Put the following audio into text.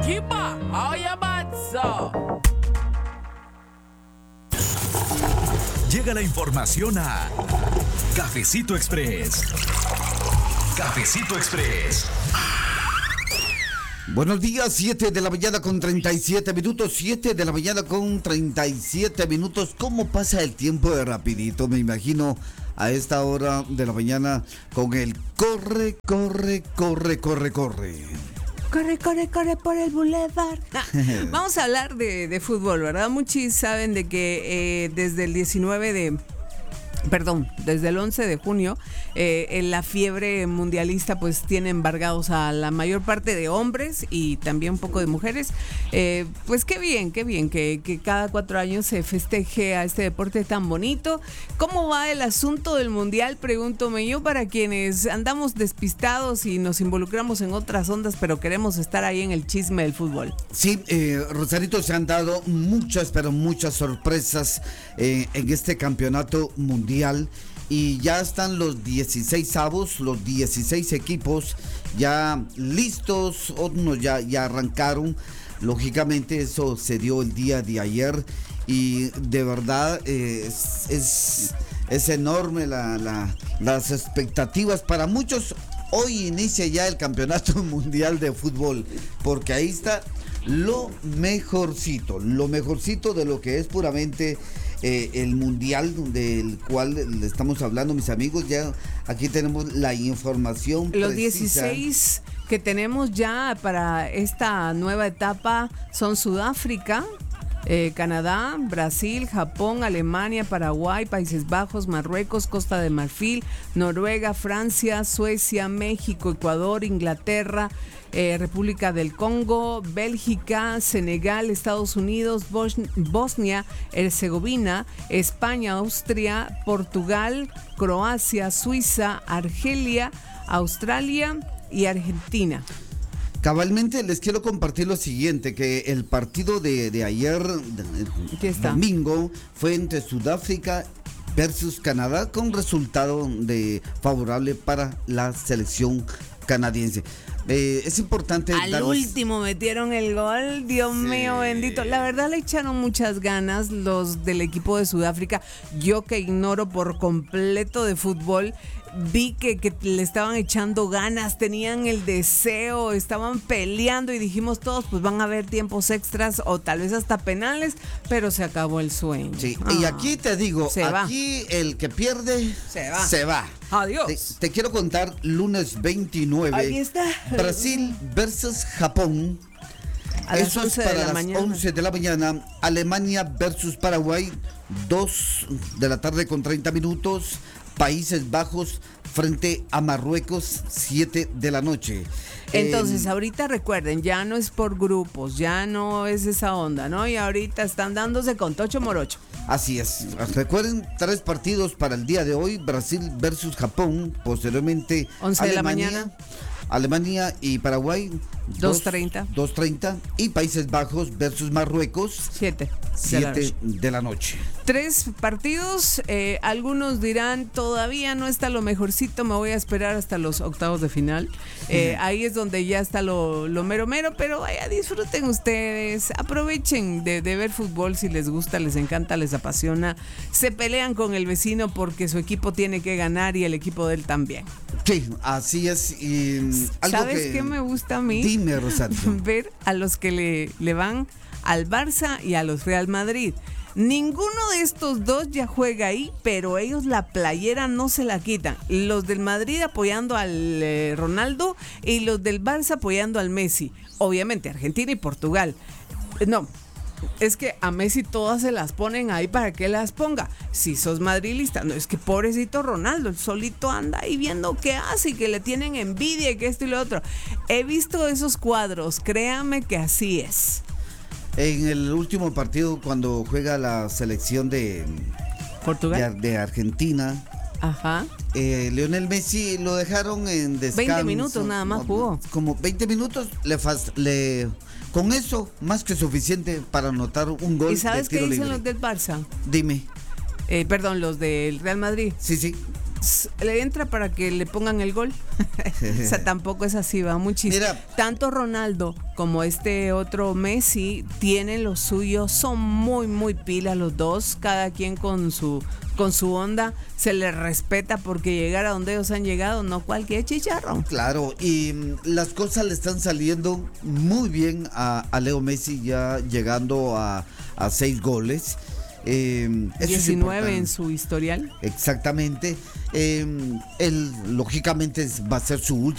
Kiba, oye Matzo. Llega la información a Cafecito Express. Cafecito Express. Buenos días, 7 de la mañana con 37 minutos, 7 de la mañana con 37 minutos. ¿Cómo pasa el tiempo de rapidito? Me imagino a esta hora de la mañana con el corre, corre, corre, corre, corre. Corre, corre, corre por el bulevar. Vamos a hablar de fútbol, ¿verdad? Muchos saben de que desde el 11 de junio, en la fiebre mundialista pues tiene embargados a la mayor parte de hombres y también un poco de mujeres. Pues qué bien que cada 4 años se festeje a este deporte tan bonito. ¿Cómo va el asunto del mundial? Pregúntome yo, para quienes andamos despistados y nos involucramos en otras ondas, pero queremos estar ahí en el chisme del fútbol. Sí, Rosarito, se han dado muchas, pero muchas sorpresas en este campeonato mundial. Y ya están los 16avos, los 16 equipos ya listos, otros ya arrancaron. Lógicamente eso se dio el día de ayer y de verdad es enorme las expectativas para muchos. Hoy inicia ya el campeonato mundial de fútbol, porque ahí está lo mejorcito de lo que es puramente el mundial del cual le estamos hablando, mis amigos. Ya aquí tenemos la información Los precisa. 16 que tenemos ya para esta nueva etapa son Sudáfrica, Canadá, Brasil, Japón, Alemania, Paraguay, Países Bajos, Marruecos, Costa de Marfil, Noruega, Francia, Suecia, México, Ecuador, Inglaterra, República del Congo, Bélgica, Senegal, Estados Unidos, Bosnia, Herzegovina, España, Austria, Portugal, Croacia, Suiza, Argelia, Australia y Argentina. Cabalmente les quiero compartir lo siguiente, que el partido de ayer, domingo, fue entre Sudáfrica versus Canadá, con resultado favorable para la selección canadiense. Es importante al último metieron el gol, Dios mío bendito. La verdad le echaron muchas ganas los del equipo de Sudáfrica. Yo, que ignoro por completo de fútbol, vi que le estaban echando ganas, tenían el deseo, estaban peleando y dijimos todos, pues van a haber tiempos extras o tal vez hasta penales, pero se acabó el sueño. Sí, y aquí te digo, aquí el que pierde se va. Adiós. Te quiero contar, lunes 29. Ahí está. Brasil versus Japón. Eso es para las 11 de la mañana. Alemania versus Paraguay, 2 de la tarde con 30 minutos. Países Bajos frente a Marruecos, 7 de la noche. Entonces, ahorita recuerden, ya no es por grupos, ya no es esa onda, ¿no? Y ahorita están dándose con tocho morocho. Así es. Recuerden, 3 partidos para el día de hoy: Brasil versus Japón, posteriormente 11 de la mañana. Alemania y Paraguay, 2:30. Y Países Bajos versus Marruecos, 7 de la noche. 3 partidos, algunos dirán, todavía no está lo mejorcito, me voy a esperar hasta los octavos de final. Ahí es donde ya está lo mero, pero vaya, disfruten ustedes, aprovechen de ver fútbol si les gusta, les encanta, les apasiona. Se pelean con el vecino porque su equipo tiene que ganar y el equipo de él también. Sí, así es. Y ¿sabes qué me gusta a mí? Dime, Rosario. Ver a los que le van al Barça y a los Real Madrid. Ninguno de estos dos ya juega ahí, pero ellos la playera no se la quitan. Los del Madrid apoyando al Ronaldo y los del Barça apoyando al Messi. Obviamente Argentina y Portugal. No, es que a Messi todas se las ponen ahí, ¿para qué las ponga? Si sos madrilista, no, es que pobrecito Ronaldo, el solito anda ahí viendo qué hace y que le tienen envidia y que esto y lo otro. He visto esos cuadros, créame que así es. En el último partido, cuando juega la selección de Portugal, de Argentina, ajá, Lionel Messi lo dejaron en descanso. 20 minutos nada más jugó. Como 20 minutos, con eso, más que suficiente para anotar un gol. ¿Y sabes de tiro qué dicen libre. los del Barça? Dime. Perdón, los del Real Madrid. Sí. le entra para que le pongan el gol. O sea, tampoco es así, va muchísimo. Mira. Tanto Ronaldo como este otro Messi tienen lo suyo, son muy, muy pilas los dos, cada quien con su onda, se les respeta porque llegar a donde ellos han llegado, no cualquier chicharrón. Claro, y las cosas le están saliendo muy bien a Leo Messi, ya llegando a 6 goles. Eso es 19 importante. en su historial. Exactamente. Él, lógicamente, va a ser su último